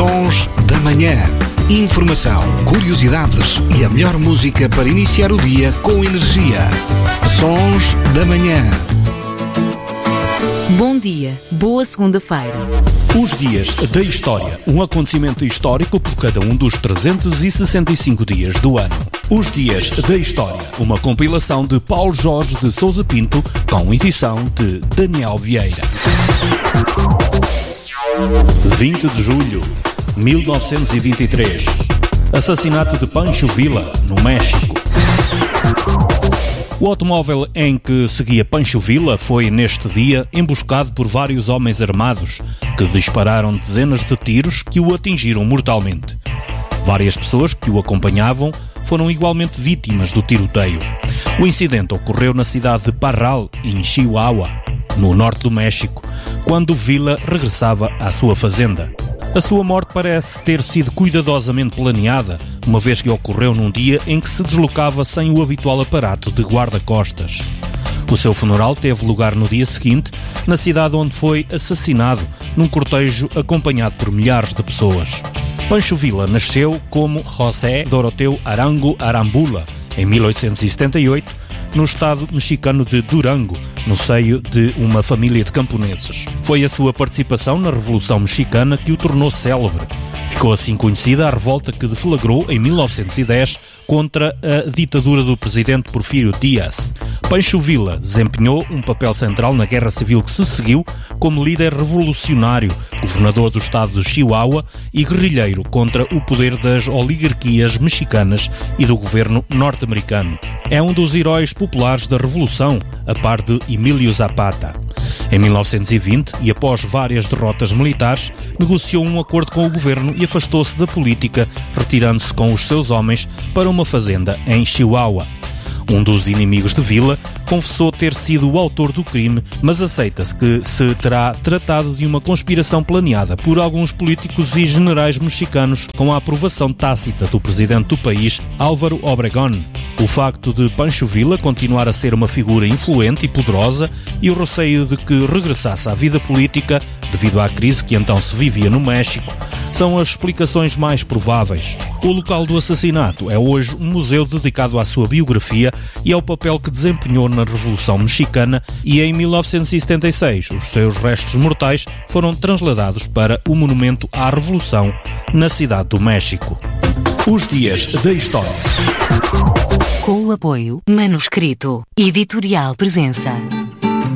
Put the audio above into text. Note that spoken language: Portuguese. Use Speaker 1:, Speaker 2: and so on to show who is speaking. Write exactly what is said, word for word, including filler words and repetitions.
Speaker 1: Sons da Manhã. Informação, curiosidades e a melhor música para iniciar o dia com energia. Sons da Manhã.
Speaker 2: Bom dia, boa segunda-feira.
Speaker 3: Os dias da história, um acontecimento histórico por cada um dos trezentos e sessenta e cinco dias do ano. Os dias da história, uma compilação de Paulo Jorge de Sousa Pinto, com edição de Daniel Vieira. vinte de julho de mil novecentos e vinte e três. Assassinato de Pancho Villa, no México. O automóvel em que seguia Pancho Villa foi, neste dia, emboscado por vários homens armados que dispararam dezenas de tiros que o atingiram mortalmente. Várias pessoas que o acompanhavam foram igualmente vítimas do tiroteio. O incidente ocorreu na cidade de Parral, em Chihuahua, no norte do México, quando Villa regressava à sua fazenda. A sua morte parece ter sido cuidadosamente planeada, uma vez que ocorreu num dia em que se deslocava sem o habitual aparato de guarda-costas. O seu funeral teve lugar no dia seguinte, na cidade onde foi assassinado, num cortejo acompanhado por milhares de pessoas. Pancho Villa nasceu como José Doroteo Arango Arambula, em mil oitocentos e setenta e oito, no estado mexicano de Durango, no seio de uma família de camponeses. Foi a sua participação na Revolução Mexicana que o tornou célebre. Ficou assim conhecida a revolta que deflagrou em mil novecentos e dez contra a ditadura do presidente Porfirio Díaz. Pancho Villa desempenhou um papel central na guerra civil que se seguiu como líder revolucionário, governador do estado de Chihuahua e guerrilheiro contra o poder das oligarquias mexicanas e do governo norte-americano. É um dos heróis populares da Revolução, a par de Emílio Zapata. Em mil novecentos e vinte, e após várias derrotas militares, negociou um acordo com o governo e afastou-se da política, retirando-se com os seus homens para uma fazenda em Chihuahua. Um dos inimigos de Villa confessou ter sido o autor do crime, mas aceita-se que se terá tratado de uma conspiração planeada por alguns políticos e generais mexicanos com a aprovação tácita do presidente do país, Álvaro Obregón. O facto de Pancho Villa continuar a ser uma figura influente e poderosa e o receio de que regressasse à vida política, devido à crise que então se vivia no México, são as explicações mais prováveis. O local do assassinato é hoje um museu dedicado à sua biografia e ao papel que desempenhou na Revolução Mexicana, e em mil novecentos e setenta e seis os seus restos mortais foram transladados para o Monumento à Revolução na cidade do México. Os dias da história.
Speaker 2: Com o apoio Manuscrito Editorial Presença.